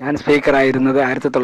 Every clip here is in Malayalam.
ഞാൻ സ്പീക്കറായിരുന്നത്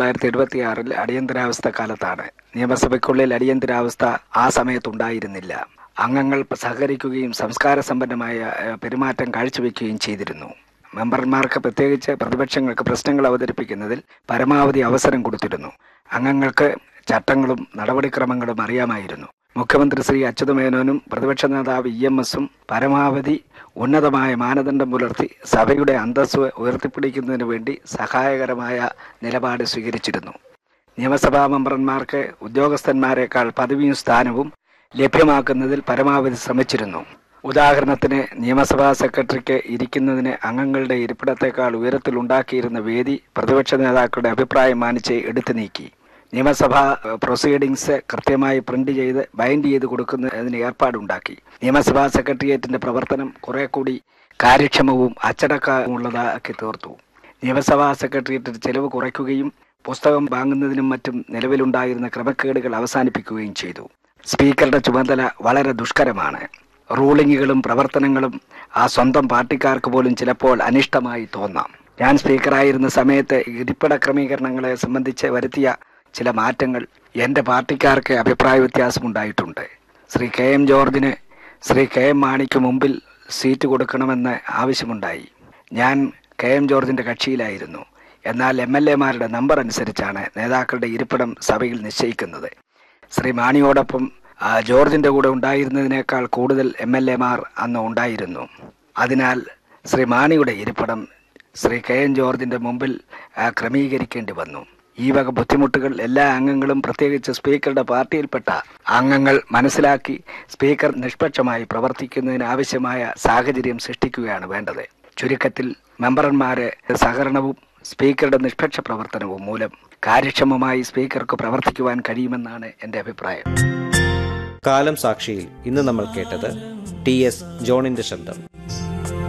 1976 അടിയന്തരാവസ്ഥ കാലത്താണ്. നിയമസഭയ്ക്കുള്ളിൽ അടിയന്തരാവസ്ഥ ആ സമയത്തുണ്ടായിരുന്നില്ല. അംഗങ്ങൾ സഹകരിക്കുകയും സംസ്കാര സമ്പന്നമായ പെരുമാറ്റം കാഴ്ചവെക്കുകയും ചെയ്തിരുന്നു. മെമ്പർമാർക്ക്, പ്രത്യേകിച്ച് പ്രതിപക്ഷങ്ങൾക്ക് പ്രശ്നങ്ങൾ അവതരിപ്പിക്കുന്നതിൽ പരമാവധി അവസരം കൊടുത്തിരുന്നു. അംഗങ്ങൾക്ക് ചട്ടങ്ങളും നടപടിക്രമങ്ങളും അറിയാമായിരുന്നു. മുഖ്യമന്ത്രി ശ്രീ അച്യുതമേനോനും പ്രതിപക്ഷ നേതാവ് EMSഉം പരമാവധി ഉന്നതമായ മാനദണ്ഡം പുലർത്തി സഭയുടെ അന്തസ്സ് ഉയർത്തിപ്പിടിക്കുന്നതിന് വേണ്ടി സഹായകരമായ നിലപാട് സ്വീകരിച്ചിരുന്നു. നിയമസഭാ മെമ്പർമാർക്ക് ഉദ്യോഗസ്ഥന്മാരെക്കാൾ പദവിയും സ്ഥാനവും ലഭ്യമാക്കുന്നതിൽ പരമാവധി ശ്രമിച്ചിരുന്നു. ഉദാഹരണത്തിന്, നിയമസഭാ സെക്രട്ടറിക്ക് ഇരിക്കുന്നതിന് അംഗങ്ങളുടെ ഇരിപ്പിടത്തേക്കാൾ ഉയരത്തിലുണ്ടാക്കിയിരുന്ന വേദി പ്രതിപക്ഷ നേതാക്കളുടെ അഭിപ്രായം മാനിച്ച് എടുത്തു നീക്കി. നിയമസഭാ പ്രൊസീഡിങ്സ് കൃത്യമായി പ്രിന്റ് ചെയ്ത് ബൈൻഡ് ചെയ്ത് കൊടുക്കുന്നതിന് ഏർപ്പാടുണ്ടാക്കി. നിയമസഭാ സെക്രട്ടേറിയറ്റിന്റെ പ്രവർത്തനം കുറെ കൂടി കാര്യക്ഷമവും അച്ചടക്കമുള്ളതാക്കി തീർത്തു. നിയമസഭാ സെക്രട്ടേറിയറ്റിന്റെ ചെലവ് കുറയ്ക്കുകയും പുസ്തകം വാങ്ങുന്നതിനും മറ്റും നിലവിലുണ്ടായിരുന്ന ക്രമക്കേടുകൾ അവസാനിപ്പിക്കുകയും ചെയ്തു. സ്പീക്കറുടെ ചുമതല വളരെ ദുഷ്കരമാണ്. റൂളിങ്ങുകളും പ്രവർത്തനങ്ങളും ആ സ്വന്തം പാർട്ടിക്കാർക്ക് പോലും ചിലപ്പോൾ അനിഷ്ടമായി തോന്നാം. ഞാൻ സ്പീക്കറായിരുന്ന സമയത്ത് ഇരിപ്പിട ക്രമീകരണങ്ങളെ സംബന്ധിച്ച് വരുത്തിയ ചില മാറ്റങ്ങൾ എൻ്റെ പാർട്ടിക്കാർക്ക് അഭിപ്രായ വ്യത്യാസമുണ്ടായിട്ടുണ്ട്. ശ്രീ KM ജോർജിന് ശ്രീ KM മാണിക്ക് മുമ്പിൽ സീറ്റ് കൊടുക്കണമെന്ന് ആവശ്യമുണ്ടായി. ഞാൻ KM ജോർജിൻ്റെ കക്ഷിയിലായിരുന്നു. എന്നാൽ MLAമാരുടെ നമ്പർ അനുസരിച്ചാണ് നേതാക്കളുടെ ഇരിപ്പിടം സഭയിൽ നിശ്ചയിക്കുന്നത്. ശ്രീ മാണിയോടൊപ്പം ജോർജിൻ്റെ കൂടെ ഉണ്ടായിരുന്നതിനേക്കാൾ കൂടുതൽ MLAമാർ അന്ന് ഉണ്ടായിരുന്നു. അതിനാൽ ശ്രീ മാണിയുടെ ഇരിപ്പിടം ശ്രീ KM ജോർജിൻ്റെ മുമ്പിൽ ക്രമീകരിക്കേണ്ടി വന്നു. ഈ വക ബുദ്ധിമുട്ടുകൾ എല്ലാ അംഗങ്ങളും, പ്രത്യേകിച്ച് സ്പീക്കറുടെ പാർട്ടിയിൽപ്പെട്ട അംഗങ്ങൾ മനസ്സിലാക്കി സ്പീക്കർ നിഷ്പക്ഷമായി പ്രവർത്തിക്കുന്നതിന് ആവശ്യമായ സാഹചര്യം സൃഷ്ടിക്കുകയാണ് വേണ്ടത്. ചുരുക്കത്തിൽ, മെമ്പർമാരെ സഹകരണവും സ്പീക്കറുടെ നിഷ്പക്ഷ പ്രവർത്തനവും മൂലം കാര്യക്ഷമമായി സ്പീക്കർക്ക് പ്രവർത്തിക്കുവാൻ കഴിയുമെന്നാണ് എൻ്റെ അഭിപ്രായം. കാലം സാക്ഷിയിൽ ഇന്ന് നമ്മൾ കേട്ടത് TS ജോണിന്റെ ശബ്ദം.